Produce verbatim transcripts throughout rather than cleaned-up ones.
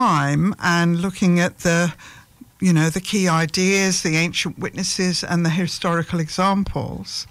time and looking at the, you know, the key ideas, the ancient witnesses and the historical examples.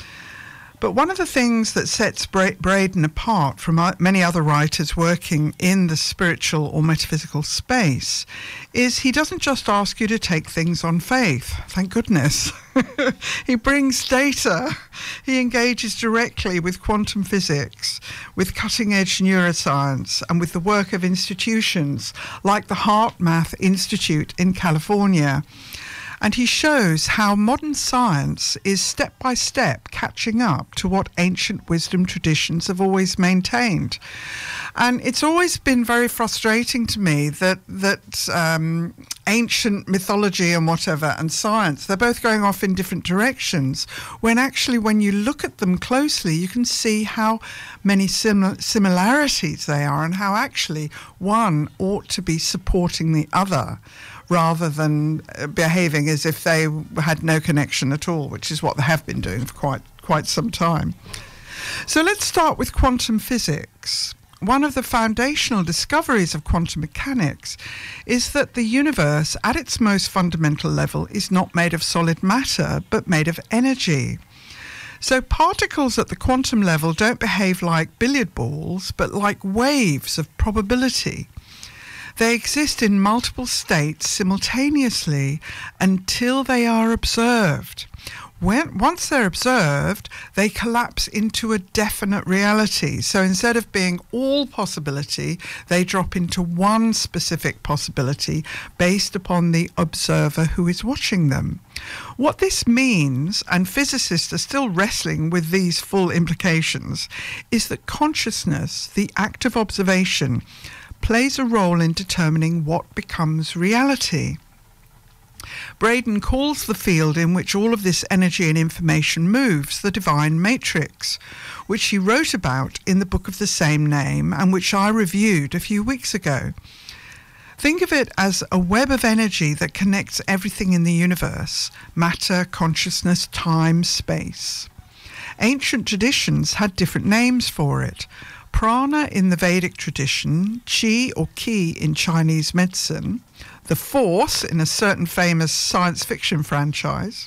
But one of the things that sets Bra- Braden apart from uh, many other writers working in the spiritual or metaphysical space is he doesn't just ask you to take things on faith, thank goodness. He brings data. He engages directly with quantum physics, with cutting-edge neuroscience, and with the work of institutions like the HeartMath Institute in California. And he shows how modern science is step by step catching up to what ancient wisdom traditions have always maintained. And it's always been very frustrating to me that that um, ancient mythology and whatever and science, they're both going off in different directions, when actually when you look at them closely, you can see how many sim- similarities they are and how actually one ought to be supporting the other, rather than behaving as if they had no connection at all, which is what they have been doing for quite quite some time. So let's start with quantum physics. One of the foundational discoveries of quantum mechanics is that the universe, at its most fundamental level, is not made of solid matter, but made of energy. So particles at the quantum level don't behave like billiard balls, but like waves of probability. They exist in multiple states simultaneously until they are observed. When, once they're observed, they collapse into a definite reality. So instead of being all possibility, they drop into one specific possibility based upon the observer who is watching them. What this means, and physicists are still wrestling with these full implications, is that consciousness, the act of observation, plays a role in determining what becomes reality. Braden calls the field in which all of this energy and information moves the divine matrix, which he wrote about in the book of the same name and which I reviewed a few weeks ago. Think of it as a web of energy that connects everything in the universe: matter, consciousness, time, space. Ancient traditions had different names for it. Prana in the Vedic tradition, Qi or Ki in Chinese medicine, the Force in a certain famous science fiction franchise.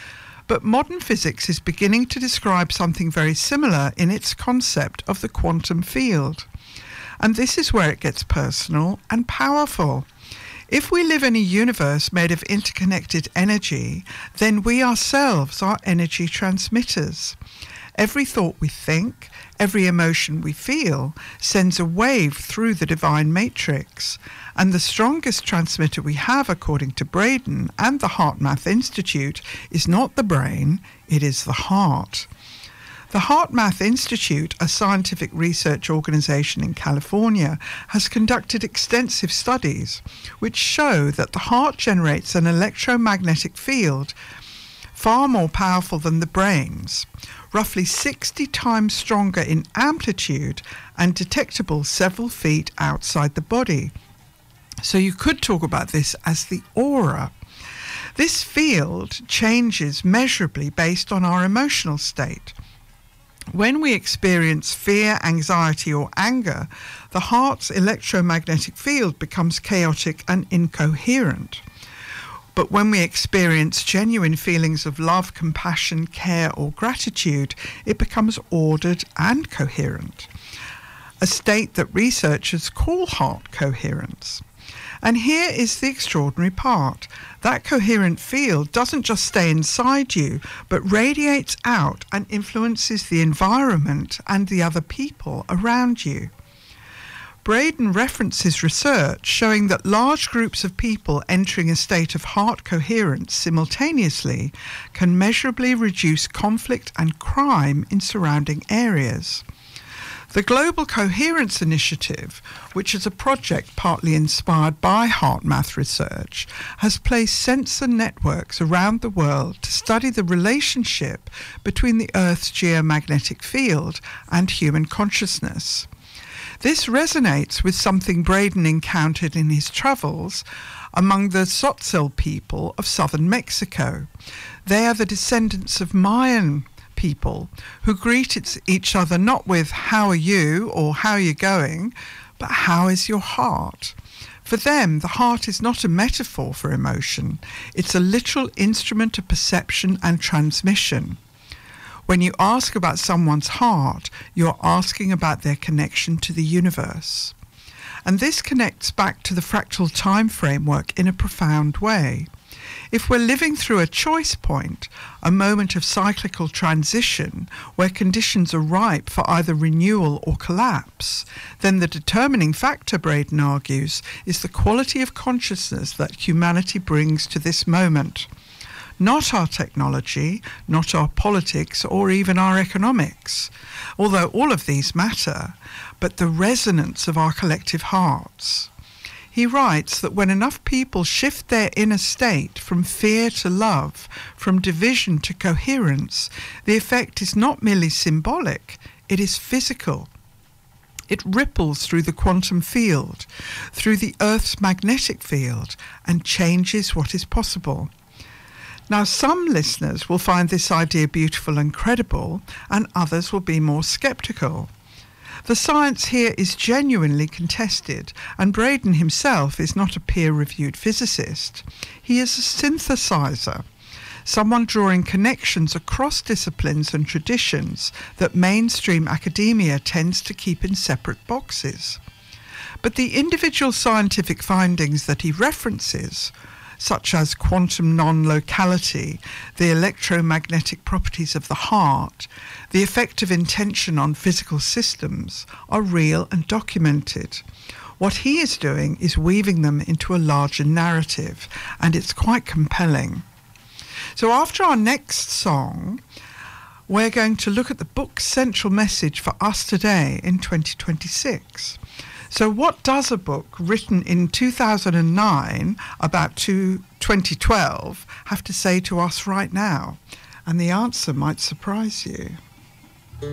But modern physics is beginning to describe something very similar in its concept of the quantum field. And this is where it gets personal and powerful. If we live in a universe made of interconnected energy, then we ourselves are energy transmitters. Every thought we think, every emotion we feel, sends a wave through the divine matrix. And the strongest transmitter we have, according to Braden and the HeartMath Institute, is not the brain, it is the heart. The HeartMath Institute, a scientific research organization in California, has conducted extensive studies which show that the heart generates an electromagnetic field far more powerful than the brain's, roughly sixty times stronger in amplitude and detectable several feet outside the body. So you could talk about this as the aura. This field changes measurably based on our emotional state. When we experience fear, anxiety, or anger, the heart's electromagnetic field becomes chaotic and incoherent. But when we experience genuine feelings of love, compassion, care, or gratitude, it becomes ordered and coherent, a state that researchers call heart coherence. And here is the extraordinary part. That coherent field doesn't just stay inside you, but radiates out and influences the environment and the other people around you. Braden references research showing that large groups of people entering a state of heart coherence simultaneously can measurably reduce conflict and crime in surrounding areas. The Global Coherence Initiative, which is a project partly inspired by HeartMath research, has placed sensor networks around the world to study the relationship between the Earth's geomagnetic field and human consciousness. This resonates with something Braden encountered in his travels among the Tzotzil people of southern Mexico. They are the descendants of Mayan people who greet each other not with "how are you" or "how are you going," but "how is your heart?" For them, the heart is not a metaphor for emotion. It's a literal instrument of perception and transmission. When you ask about someone's heart, you're asking about their connection to the universe. And this connects back to the fractal time framework in a profound way. If we're living through a choice point, a moment of cyclical transition where conditions are ripe for either renewal or collapse, then the determining factor, Braden argues, is the quality of consciousness that humanity brings to this moment. Not our technology, not our politics, or even our economics, although all of these matter, but the resonance of our collective hearts. He writes that when enough people shift their inner state from fear to love, from division to coherence, the effect is not merely symbolic, it is physical. It ripples through the quantum field, through the Earth's magnetic field, and changes what is possible. Now, some listeners will find this idea beautiful and credible, and others will be more sceptical. The science here is genuinely contested, and Braden himself is not a peer-reviewed physicist. He is a synthesizer, someone drawing connections across disciplines and traditions that mainstream academia tends to keep in separate boxes. But the individual scientific findings that he references, such as quantum non-locality, the electromagnetic properties of the heart, the effect of intention on physical systems, are real and documented. What he is doing is weaving them into a larger narrative, and it's quite compelling. So after our next song, we're going to look at the book's central message for us today in twenty twenty-six. So what does a book written in two thousand nine about twenty twelve have to say to us right now? And the answer might surprise you.